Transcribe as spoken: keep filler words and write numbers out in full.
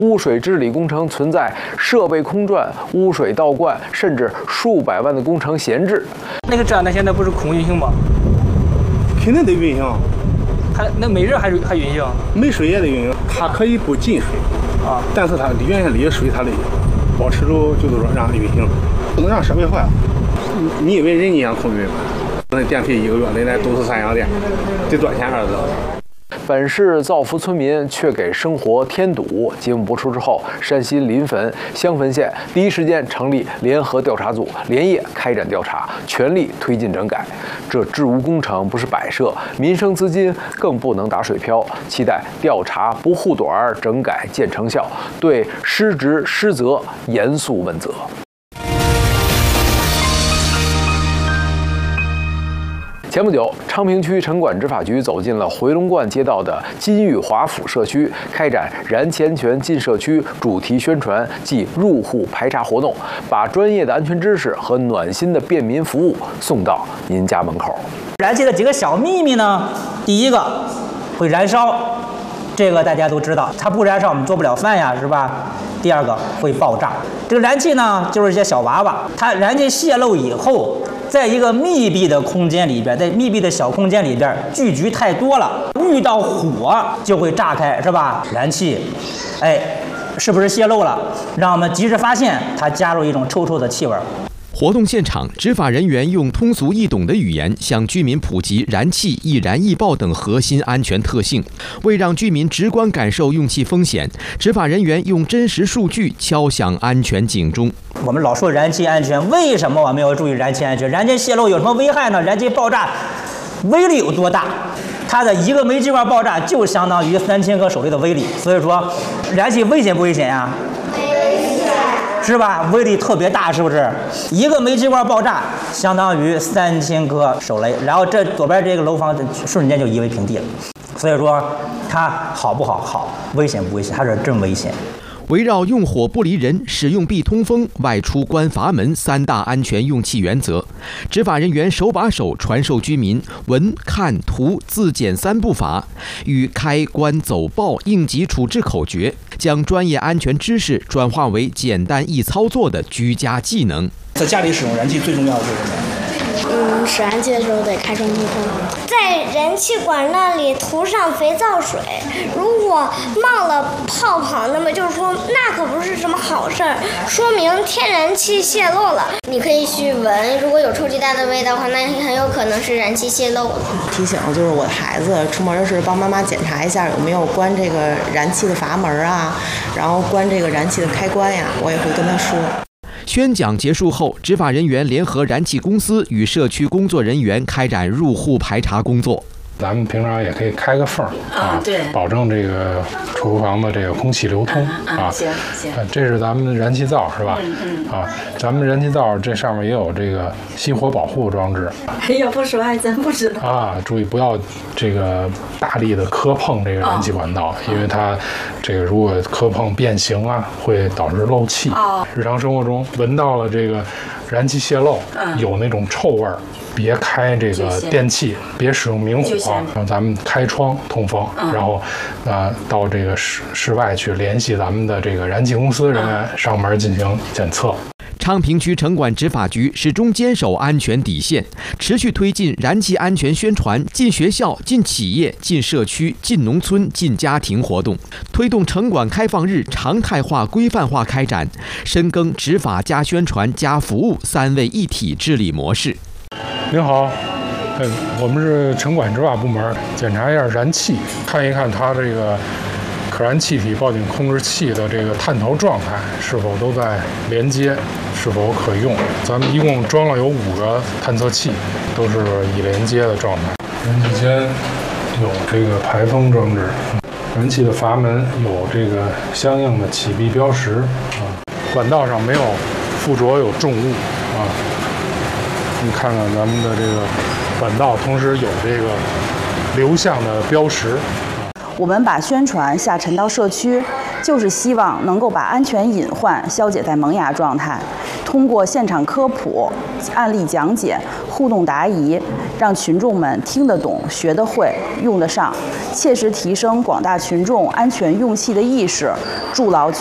污水治理工程存在设备空转、污水倒灌，甚至数百万的工程闲置。 那个站台现在不是空运行吗？ 肯定得运行。 还那每日还还运行？ 没水也得运行，它可以不进水啊，但是它原先里的水它得保持住，就是说让它运行，不能让设备坏了。你你以为人家让空运吗？那电费一个月人家都是三洋电，得多少钱儿子？ 本是造福村民，却给生活添堵。节目播出之后，山西临汾襄汾县第一时间成立联合调查组，连夜开展调查，全力推进整改。这治污工程不是摆设，民生资金更不能打水漂。期待调查不护短，整改见成效，对失职失责严肃问责。前不久，昌平区城管执法局走进了回龙观街道的金玉华府社区，开展燃气安全进社区主题宣传暨入户排查活动，把专业的安全知识和暖心的便民服务送到您家门口。 燃气的几个小秘密呢？第一个，会燃烧，这个大家都知道，它不燃烧我们做不了饭呀，是吧？第二个，会爆炸。这个燃气呢，就是一些小娃娃，它燃气泄漏以后，在一个密闭的空间里边，在密闭的小空间里边，聚集太多了，遇到火就会炸开，是吧？燃气，哎，是不是泄漏了？让我们及时发现，它加入一种臭臭的气味。 活动现场，执法人员用通俗易懂的语言向居民普及燃气易燃易爆等核心安全特性。为让居民直观感受用气风险，执法人员用真实数据敲响安全警钟。 我们老说燃气安全，为什么我们要注意燃气安全？燃气泄漏有什么危害呢？燃气爆炸威力有多大？它的一个煤气罐爆炸就相当于三千颗手雷的威力。所以说，燃气危险不危险呀？是吧？威力特别大，是不是？一个煤气罐爆炸相当于三千颗手雷，然后这左边这个楼房瞬间就夷为平地了。所以说，它好不好？好，危险不危险？它是真危险。 围绕用火不离人、使用必通风、外出关阀门三大安全用气原则，执法人员手把手传授居民闻、看、图、自检三步法与开关走爆应急处置口诀，将专业安全知识转化为简单易操作的居家技能。 在家里使用燃气最重要的是什么？ 嗯，使燃气的时候得开窗通风，在燃气管那里涂上肥皂水，如果冒了泡泡，那么就是说那可不是什么好事儿，说明天然气泄漏了。你可以去闻，如果有臭鸡蛋的味道的话，那很有可能是燃气泄漏了。 提醒就是我的孩子出门时帮妈妈检查一下有没有关这个燃气的阀门啊，然后关这个燃气的开关呀，我也会跟他说。 宣讲结束后，执法人员联合燃气公司与社区工作人员开展入户排查工作。 咱们平常也可以开个缝啊，对，保证这个厨房的这个空气流通啊。行行，这是咱们的燃气灶是吧？嗯嗯。啊，咱们燃气灶这上面也有这个熄火保护装置。 要不说还真不知道啊！注意不要这个大力的磕碰这个燃气管道，因为它这个如果磕碰变形啊，会导致漏气。哦。日常生活中闻到了这个燃气泄漏，有那种臭味儿。别开这个电器，别使用明火，让咱们开窗通风，嗯、然后，呃，到这个室室外去联系咱们的这个燃气公司人员上门进行检测。 昌平区城管执法局始终坚守安全底线，持续推进燃气安全宣传进学校、进企业、进社区、进农村、进家庭活动，推动城管开放日常态化、规范化开展，深耕执法加宣传加服务三位一体治理模式。 您好，嗯，我们是城管执法部门，检查一下燃气，看一看它这个可燃气体报警控制器的这个探头状态是否都在连接，是否可用。咱们一共装了有五个探测器，都是已连接的状态。燃气间有这个排风装置，燃气的阀门有这个相应的启闭标识啊，管道上没有附着有重物啊。你看看咱们的这个管道，同时有这个流向的标识。 我们把宣传下沉到社区，就是希望能够把安全隐患消解在萌芽状态。 通过现场科普、案例讲解、互动答疑，让群众们听得懂、学得会、用得上，切实提升广大群众安全用气的意识，筑牢